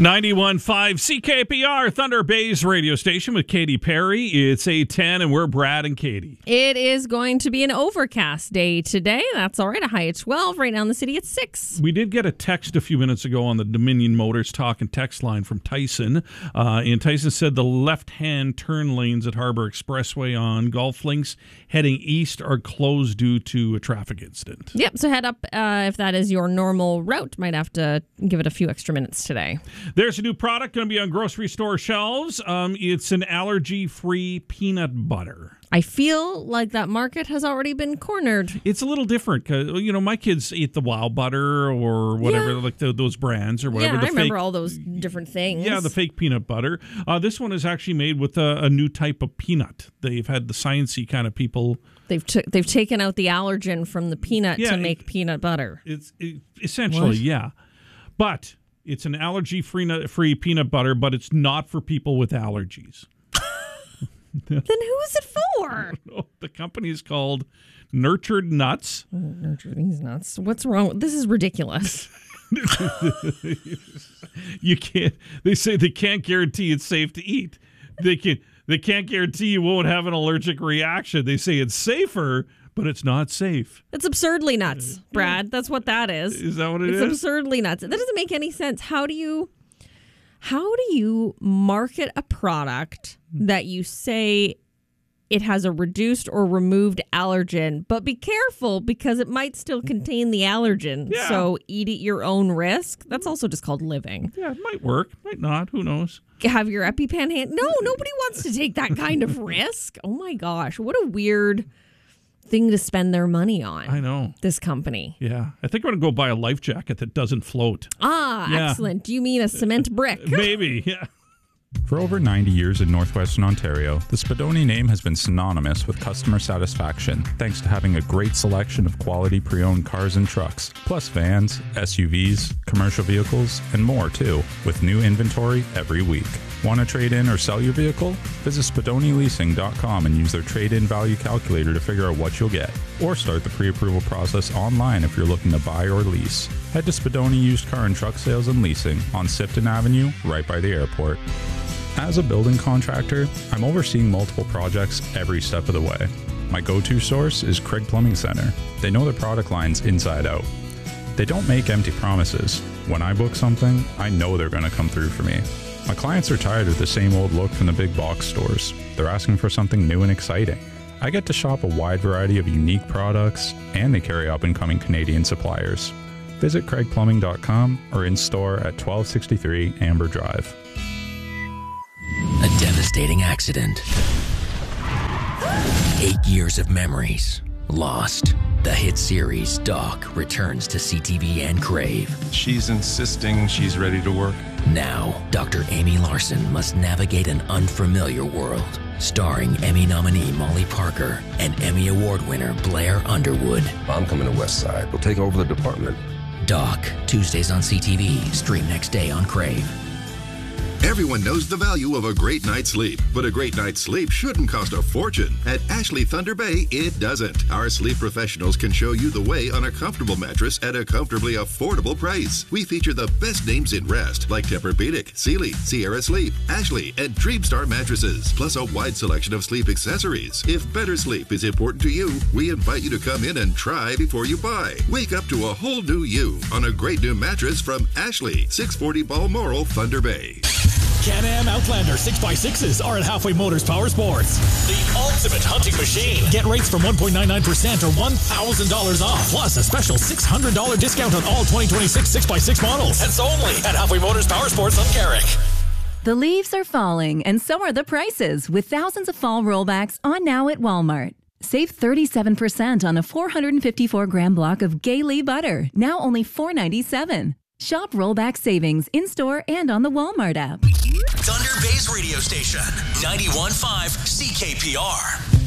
91.5 CKPR, Thunder Bay's radio station with Katy Perry. It's 8:10 and we're Brad and Katy. It is going to be an overcast day today. That's all right. A high of 12. Right now in the city, it's 6. We did get a text a few minutes ago on the Dominion Motors talk and text line from Tyson. And Tyson said the left-hand turn lanes at Harbor Expressway on Golf Links heading east are closed due to a traffic incident. Yep. So head up if that is your normal route. Might have to give it a few extra minutes today. There's a new product going to be on grocery store shelves. It's an allergy-free peanut butter. I feel like that market has already been cornered. It's a little different because, my kids eat the Wow Butter or whatever, like those brands or whatever. Yeah, I remember all those different things. Yeah, the fake peanut butter. This one is actually made with a new type of peanut. They've had the sciencey kind of people. They've taken out the allergen from the peanut to make peanut butter. It's essentially, yeah. But it's an allergy-free peanut butter, but it's not for people with allergies. Then who is it for? The company is called Nurtured Nuts. Nurtured Nuts. What's wrong? This is ridiculous. You can't. They say they can't guarantee it's safe to eat. They can't guarantee you won't have an allergic reaction. They say it's safer, but it's not safe. It's absurdly nuts, Brad. That's what that is. Is that what it is? It's absurdly nuts. That doesn't make any sense. How do you market a product that you say it has a reduced or removed allergen, but be careful because it might still contain the allergen. Yeah. So eat at your own risk. That's also just called living. Yeah, it might work, might not. Who knows? Have your EpiPen hand. No, nobody wants to take that kind of risk. Oh my gosh, what a weird thing to spend their money on. I know. This company. Yeah. I think I'm going to go buy a life jacket that doesn't float. Excellent. Do you mean a cement brick? Maybe, yeah. For over 90 years in northwestern Ontario, the Spadoni name has been synonymous with customer satisfaction, thanks to having a great selection of quality pre-owned cars and trucks, plus vans, SUVs, commercial vehicles, and more too, with new inventory every week. Want to trade in or sell your vehicle? Visit SpadoniLeasing.com and use their trade-in value calculator to figure out what you'll get. Or start the pre-approval process online if you're looking to buy or lease. Head to Spadoni Used Car and Truck Sales and Leasing on Sifton Avenue, right by the airport. As a building contractor, I'm overseeing multiple projects every step of the way. My go-to source is Craig Plumbing Center. They know their product lines inside out. They don't make empty promises. When I book something, I know they're going to come through for me. My clients are tired of the same old look from the big box stores. They're asking for something new and exciting. I get to shop a wide variety of unique products, and they carry up-and-coming Canadian suppliers. Visit craigplumbing.com or in store at 1263 Amber Drive. A devastating accident. 8 years of memories lost. The hit series Doc returns to CTV and Crave. She's insisting she's ready to work. Now, Dr. Amy Larson must navigate an unfamiliar world. Starring Emmy nominee Molly Parker and Emmy Award winner Blair Underwood. I'm coming to West Side. We'll take over the department. Doc, Tuesdays on CTV. Stream next day on Crave. Everyone knows the value of a great night's sleep, but a great night's sleep shouldn't cost a fortune. At Ashley Thunder Bay, it doesn't. Our sleep professionals can show you the way on a comfortable mattress at a comfortably affordable price. We feature the best names in rest, like Tempur-Pedic, Sealy, Sierra Sleep, Ashley, and Dreamstar mattresses, plus a wide selection of sleep accessories. If better sleep is important to you, we invite you to come in and try before you buy. Wake up to a whole new you on a great new mattress from Ashley, 640 Balmoral, Thunder Bay. Can-Am Outlander 6x6s are at Halfway Motors Power Sports. The ultimate hunting machine. Get rates from 1.99% or $1,000 off. Plus a special $600 discount on all 2026 6x6 models. That's only at Halfway Motors Power Sports on Carrick. The leaves are falling, and so are the prices, with thousands of fall rollbacks on now at Walmart. Save 37% on a 454-gram block of Gay butter, now only $4.97. Shop rollback savings in-store and on the Walmart app. Thunder Bay's radio station, 91.5 CKPR.